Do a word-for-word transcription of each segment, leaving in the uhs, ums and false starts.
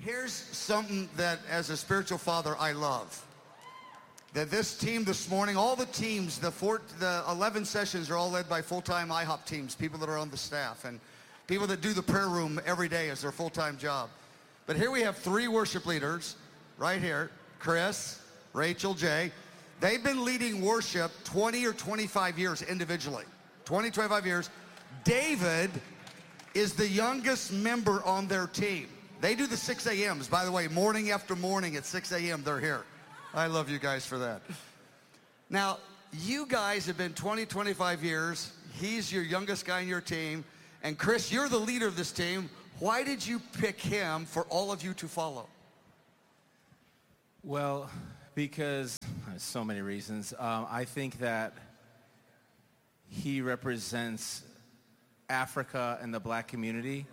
Here's something that, as a spiritual father, I love. That this team this morning, all the teams, the, four, the eleven sessions are all led by full-time I hop teams, people that are on the staff, and people that do the prayer room every day as their full-time job. But here we have three worship leaders right here, Chris, Rachel, Jay. They've been leading worship twenty or twenty-five years individually. twenty, twenty-five years. David is the youngest member on their team. They do the six A Ms. By the way, morning after morning at six A M they're here. I love you guys for that. Now, you guys have been twenty, twenty-five years. He's your youngest guy in your team. And Chris, you're the leader of this team. Why did you pick him for all of you to follow? Well, because there's so many reasons. Um, I think that he represents Africa and the black community.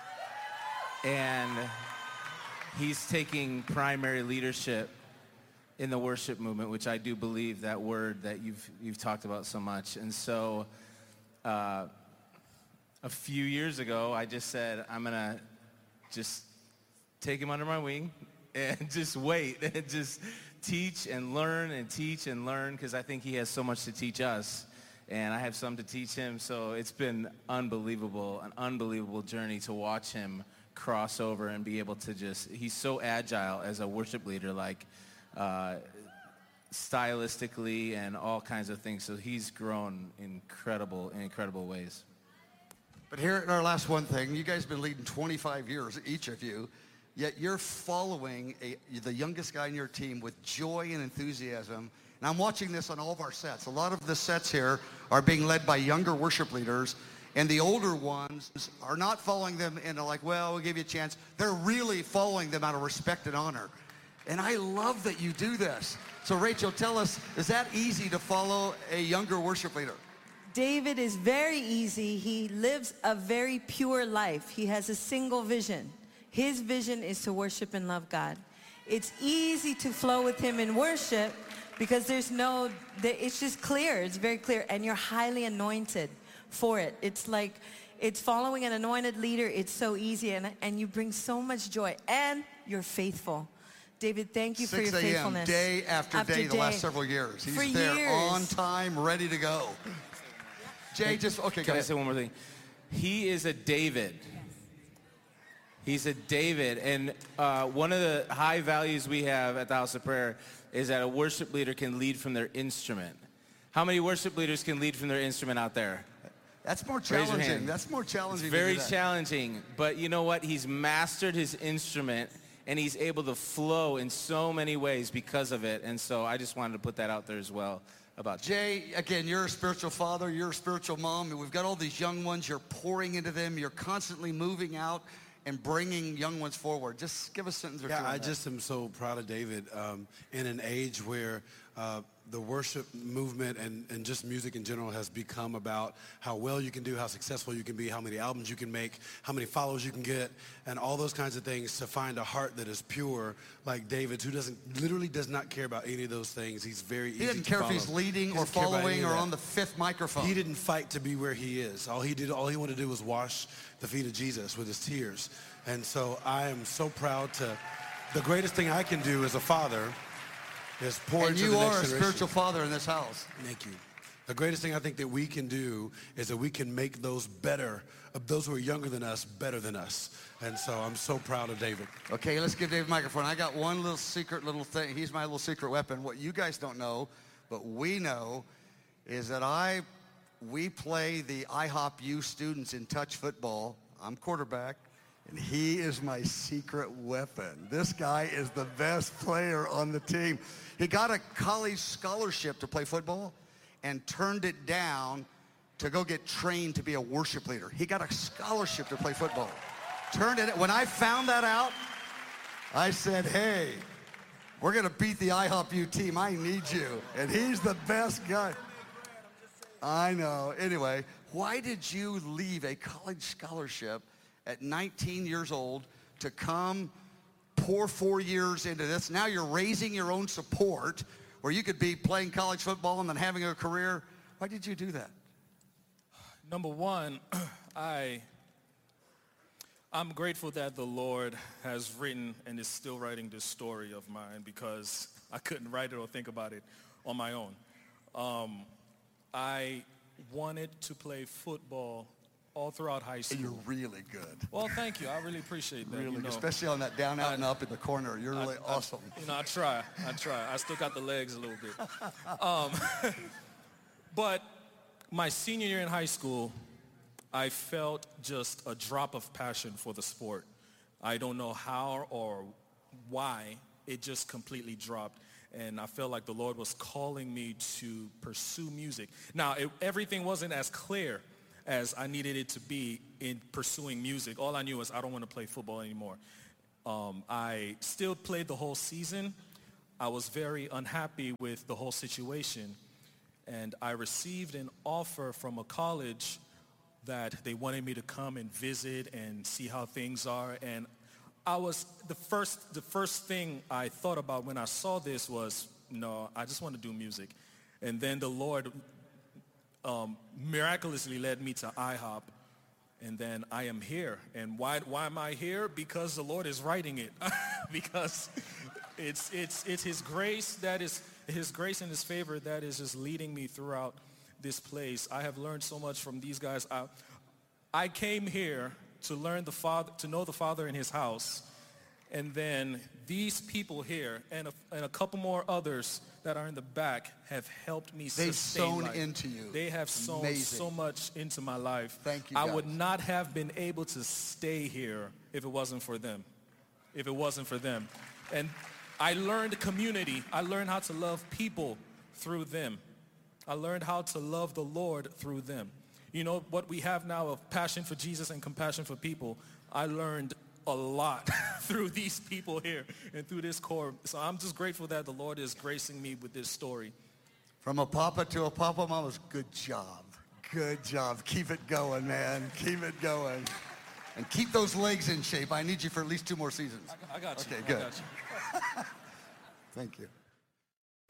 And he's taking primary leadership in the worship movement, which I do believe that word that you've you've talked about so much. And so uh, a few years ago, I just said, I'm going to just take him under my wing and just wait and just teach and learn and teach and learn, because I think he has so much to teach us. And I have some to teach him. So it's been unbelievable, an unbelievable journey to watch him cross over and be able to just, he's so agile as a worship leader, like uh, stylistically and all kinds of things. So he's grown incredible, in incredible ways. But here at our last one thing, you guys have been leading twenty-five years, each of you, yet you're following a, the youngest guy in your team with joy and enthusiasm. And I'm watching this on all of our sets. A lot of the sets here are being led by younger worship leaders. And the older ones are not following them in a like, well, we'll give you a chance. They're really following them out of respect and honor. And I love that you do this. So Rachel, tell us, is that easy to follow a younger worship leader? David is very easy. He lives a very pure life. He has a single vision. His vision is to worship and love God. It's easy to flow with him in worship because there's no, it's just clear. It's very clear. And you're highly anointed for it. It's like, it's following an anointed leader. It's so easy, and, and you bring so much joy, and you're faithful. David, thank you for your faithfulness. day after, after day, day the last several years. He's for there years. on time, ready to go. Jay, just, okay, Can I say one more thing? He is a David. He's a David, and uh, one of the high values we have at the House of Prayer is that a worship leader can lead from their instrument. How many worship leaders can lead from their instrument out there? That's more challenging. That's more challenging. It's very challenging. But you know what? He's mastered his instrument, and he's able to flow in so many ways because of it. And so I just wanted to put that out there as well about Jay, again, you're a spiritual father. You're a spiritual mom. And we've got all these young ones. You're pouring into them. You're constantly moving out and bringing young ones forward. Just give us a sentence or two. Yeah, I that. just am so proud of David um, in an age where uh, the worship movement and, and just music in general has become about how well you can do, how successful you can be, how many albums you can make, how many followers you can get, and all those kinds of things. To find a heart that is pure like David's, who doesn't literally does not care about any of those things. He's very easy to follow. He doesn't care if he's leading or following or on the fifth microphone. He didn't fight to be where he is. All he did, all he wanted to do was wash the feet of Jesus with his tears. And so I am so proud to, the greatest thing I can do as a father is pour into the next generation. And you are a spiritual father in this house. Thank you. The greatest thing I think that we can do is that we can make those better, those who are younger than us, better than us. And so I'm so proud of David. Okay, let's give David a microphone. I got one little secret little thing. He's my little secret weapon. What you guys don't know, but we know, is that I, we play the I hop U students in touch football. I'm quarterback. And he is my secret weapon. This guy is the best player on the team. He got a college scholarship to play football and turned it down to go get trained to be a worship leader. He got a scholarship to play football. Turned it, when I found that out, I said, hey, we're gonna beat the I hop U team. I need you. And he's the best guy. I know. Anyway, why did you leave a college scholarship at nineteen years old to come pour four years into this? Now you're raising your own support where you could be playing college football and then having a career. Why did you do that? Number one, I I'm grateful that the Lord has written and is still writing this story of mine because I couldn't write it or think about it on my own. Um, I wanted to play football all throughout high school. You're really good. Well, thank you. I really appreciate that. Really you good. know. Especially on that down, out, I- and up in the corner. You're really I- awesome. You know, I try. I try. I still got the legs a little bit. Um, but my senior year in high school, I felt just a drop of passion for the sport. I don't know how or why. It just completely dropped. And I felt like the Lord was calling me to pursue music. Now, it, everything wasn't as clear as I needed it to be in pursuing music. All I knew was I don't want to play football anymore. Um, I still played the whole season. I was very unhappy with the whole situation. And I received an offer from a college that they wanted me to come and visit and see how things are. And I was, the first, the first thing I thought about when I saw this was, no, I just want to do music. And then the Lord um, miraculously led me to I hop. And then I am here. And why, why am I here? Because the Lord is writing it. Because it's, it's, it's his grace that is, his grace and his favor that is just leading me throughout this place. I have learned so much from these guys. I, I came here to learn the Father, to know the Father in his house. And then these people here and a, and a couple more others that are in the back have helped me They've sustain sown life. into you. They have sown Amazing. so much into my life. Thank you, I guys. would not have been able to stay here if it wasn't for them. If it wasn't for them. And I learned community. I learned how to love people through them. I learned how to love the Lord through them. You know, what we have now of passion for Jesus and compassion for people, I learned a lot through these people here and through this core. So I'm just grateful that the Lord is gracing me with this story. From a papa to a papa mama's, good job. Good job. Keep it going, man. Keep it going. And keep those legs in shape. I need you for at least two more seasons. I, I got you. Okay, I good. got you. Thank you.